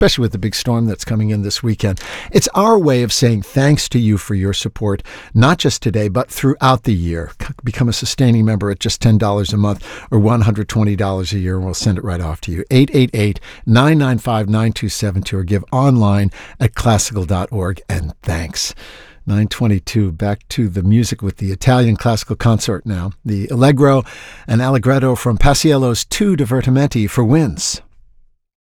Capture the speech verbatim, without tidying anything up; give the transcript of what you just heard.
especially with the big storm that's coming in this weekend. It's our way of saying thanks to you for your support, not just today, but throughout the year. Become a sustaining member at just ten dollars a month or one hundred twenty dollars a year, and we'll send it right off to you. eight eight eight, nine nine five, nine two seven two or give online at classical dot org. And thanks. nine twenty-two, back to the music with the Italian Classical Consort now. The Allegro and Allegretto from Paisiello's Two Divertimenti for winds.